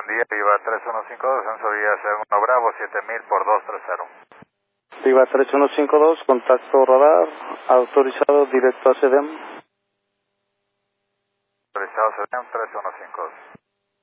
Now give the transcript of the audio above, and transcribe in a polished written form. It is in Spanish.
día, Viva 3152, ascenso vía segundo Bravo, 7000 por 230. Viva 3152, contacto radar, autorizado directo a SEDEM. Autorizado SEDEM 3152.